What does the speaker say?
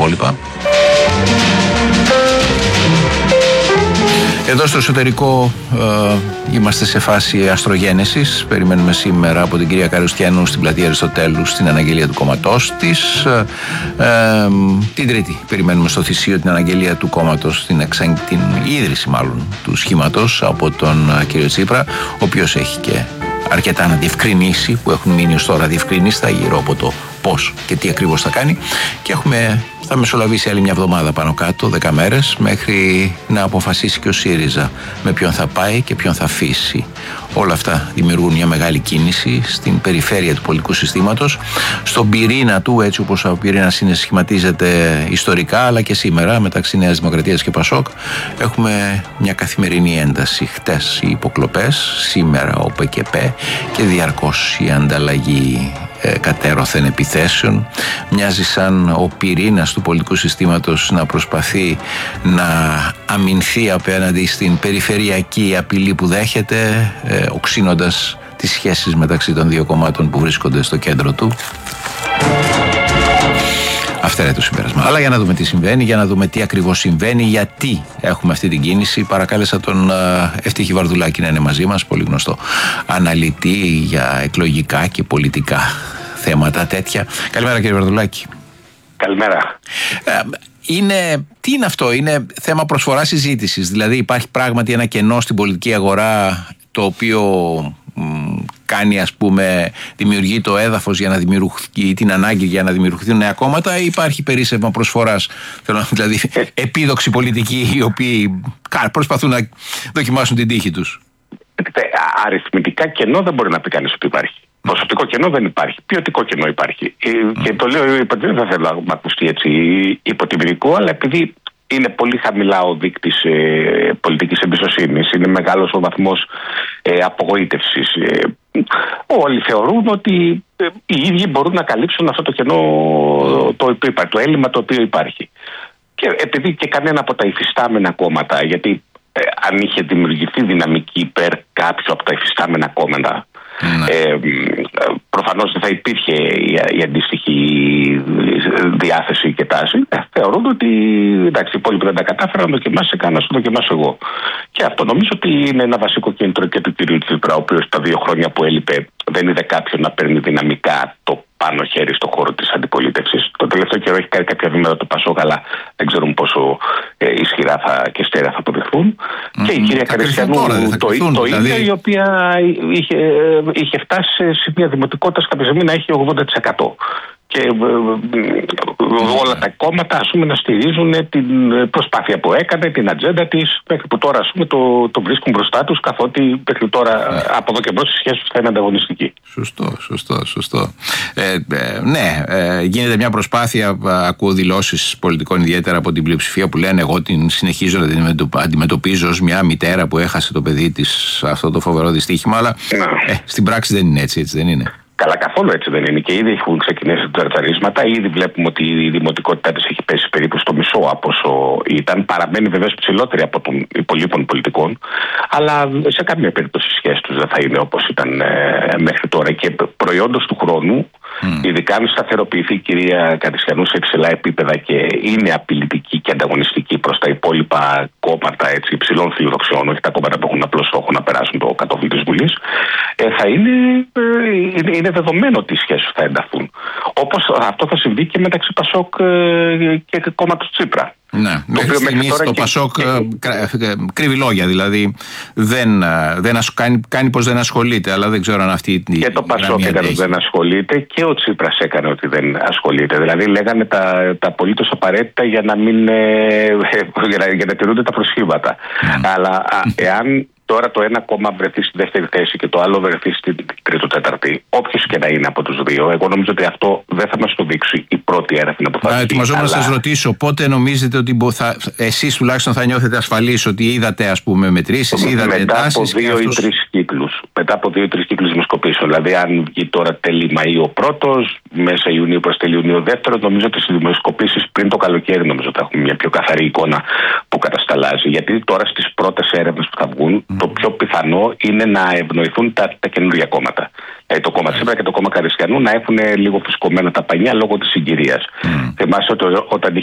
υπόλοιπα. Εδώ στο εσωτερικό είμαστε σε φάση αστρογένεσης. Περιμένουμε σήμερα από την κυρία Καρουστιανού στην πλατεία Αριστοτέλου στην αναγγελία του κόμματός της. Την Τρίτη περιμένουμε στο Θησίο την αναγγελία του κόμματος, την ίδρυση μάλλον του σχήματος από τον κύριο Τσίπρα, ο οποίος έχει και αρκετά να διευκρινίσει, που έχουν μείνει ως τώρα διευκρινίστα γύρω από το πώς και τι ακριβώς θα κάνει, και θα μεσολαβήσει άλλη μια εβδομάδα πάνω κάτω, 10 μέρες, μέχρι να αποφασίσει και ο ΣΥΡΙΖΑ με ποιον θα πάει και ποιον θα αφήσει. Όλα αυτά δημιουργούν μια μεγάλη κίνηση στην περιφέρεια του πολιτικού συστήματος, στον πυρήνα του, έτσι όπως ο πυρήνας σχηματίζεται ιστορικά, αλλά και σήμερα μεταξύ Νέας Δημοκρατίας και Πασόκ. Έχουμε μια καθημερινή ένταση. Χτες οι υποκλοπές, σήμερα ο ΠΚΠ και διαρκώς η ανταλλαγή κατέρωθεν επιθέσεων. Μοιάζει σαν ο πυρήνας του πολιτικού συστήματος να προσπαθεί να αμυνθεί απέναντι στην περιφερειακή απειλή που δέχεται, οξύνοντας τις σχέσεις μεταξύ των δύο κομμάτων που βρίσκονται στο κέντρο του. Αυτό είναι το συμπέρασμα. Αλλά για να δούμε τι συμβαίνει, για να δούμε τι ακριβώς συμβαίνει, γιατί έχουμε αυτή την κίνηση, παρακάλεσα τον Ευτύχη Βαρδουλάκη να είναι μαζί μας, πολύ γνωστό αναλυτή για εκλογικά και πολιτικά θέματα τέτοια. Καλημέρα κύριε Βαρδουλάκη. Καλημέρα. Τι είναι αυτό, είναι θέμα προσφοράς συζήτησης, δηλαδή υπάρχει πράγματι ένα κενό στην πολιτική αγορά το οποίο κάνει, ας πούμε, δημιουργεί το έδαφος για να δημιουργεί την ανάγκη για να δημιουργηθούν νέα κόμματα, ή υπάρχει περίσσευμα προσφοράς, δηλαδή επίδοξοι πολιτικοί οι οποίοι προσπαθούν να δοκιμάσουν την τύχη τους? Αριθμητικά κενό δεν μπορεί να πει κανείς ότι υπάρχει. Ποσοτικό κενό δεν υπάρχει. Ποιοτικό κενό υπάρχει. Και το λέω, δεν θα θέλω να ακουστεί έτσι υποτιμητικό, αλλά επειδή είναι πολύ χαμηλά ο δείκτης πολιτικής εμπιστοσύνης, είναι μεγάλος ο βαθμός απογοήτευσης. Όλοι θεωρούν ότι οι ίδιοι μπορούν να καλύψουν αυτό το κενό, το έλλειμμα το οποίο υπάρχει. Και επειδή και κανένα από τα υφιστάμενα κόμματα, γιατί αν είχε δημιουργηθεί δυναμική υπέρ κάποιου από τα υφιστάμενα κόμματα, προφανώς δεν θα υπήρχε η αντίστοιχη διάθεση και τάση. Θεωρούν ότι εντάξει, οι υπόλοιποι δεν τα κατάφεραν, να δοκιμάσει κανένα, να δοκιμάσω εγώ. Και αυτό νομίζω ότι είναι ένα βασικό κίνητρο και του κ. Τσίπρα, ο οποίος τα 2 χρόνια που έλειπε δεν είδε κάποιον να παίρνει δυναμικά το πάνω χέρι στον χώρο της αντιπολίτευσης. Το τελευταίο καιρό έχει κάνει κάποια βήματα το Πασόκ, αλλά δεν ξέρουμε πόσο ισχυρά και στέρεα θα αποδειχθούν. Και η κυρία Καριστιανού το ίδιο, η οποία είχε φτάσει σε σημεία δημοτικότητας κάποια στιγμή να έχει 80%. Και όλα τα κόμματα, ας πούμε, να στηρίζουν την προσπάθεια που έκανε, την ατζέντα της, μέχρι που τώρα, ας πούμε, το βρίσκουν μπροστά τους, καθότι μέχρι τώρα από εδώ και μπρος η σχέση τους θα είναι ανταγωνιστική. Σωστό. Γίνεται μια προσπάθεια, ακούω δηλώσεις πολιτικών ιδιαίτερα από την πλειοψηφία που λένε εγώ την συνεχίζω να την αντιμετωπίζω ως μια μητέρα που έχασε το παιδί της αυτό το φοβερό δυστύχημα, αλλά στην πράξη δεν είναι έτσι δεν είναι. Καλά, καθόλου έτσι δεν είναι. Και ήδη έχουν ξεκινήσει τα τσαρτσαρίσματα. Ήδη βλέπουμε ότι η δημοτικότητά της έχει πέσει περίπου στο μισό από όσο ήταν. Παραμένει βεβαίως ψηλότερη από των υπολείπων πολιτικών. Αλλά σε καμία περίπτωση η σχέση τους δεν θα είναι όπως ήταν μέχρι τώρα. Και προϊόντος του χρόνου, ειδικά αν σταθεροποιηθεί η κυρία Καριστιανού σε υψηλά επίπεδα και είναι απειλητική και ανταγωνιστική προς τα υπόλοιπα κόμματα υψηλών φιλοδοξιών, όχι τα κόμματα που έχουν απλό στόχο να περάσουν το κατόφλι της Βουλής, θα είναι δεδομένο ότι οι σχέσεις θα ενταθούν. Όπως αυτό θα συμβεί και μεταξύ Πασόκ και κόμματος Τσίπρα. Ναι, μέχρι στιγμής το Πασόκ κρύβει λόγια, δηλαδή κάνει πως δεν ασχολείται, αλλά δεν ξέρω αν αυτή και το Πασόκ έκανε ότι δεν ασχολείται και ο Τσίπρας έκανε ότι δεν ασχολείται. Δηλαδή λέγανε τα απολύτως απαραίτητα για να τηρούνται τα προσχήματα. Αλλά εάν τώρα το ένα κόμμα βρεθεί στη δεύτερη θέση και το άλλο βρεθεί στην τρίτη-τέταρτη, όποιος και να είναι από τους δύο, εγώ νομίζω ότι αυτό δεν θα μας το δείξει η πρώτη έρευνα που θα βγει. Ετοιμαζόμουν να σας ρωτήσω, πότε νομίζετε ότι εσείς τουλάχιστον θα νιώθετε ασφαλείς ότι είδατε, ας πούμε, μετρήσεις, είδατε εντάσεις? Μετά από 2-3 κύκλους δημοσκοπήσεων. Δηλαδή, αν βγει τώρα τέλη Μαΐου ο πρώτος, μέσα Ιουνίου προς τέλη Ιουνίου ο δεύτερος, νομίζω ότι στις δημοσκοπήσεις πριν το καλοκαίρι νομίζω θα έχουμε μια πιο καθαρή εικόνα που κατασταλάζει. Γιατί τώρα στις πρώτες έρευνες που θα βγουν, το πιο πιθανό είναι να ευνοηθούν τα καινούργια κόμματα. Το κόμμα Τσίπρα και το κόμμα Καριστιανού να έχουν λίγο φουσκωμένα τα πανιά λόγω της συγκυρίας. Θυμάσαι ότι όταν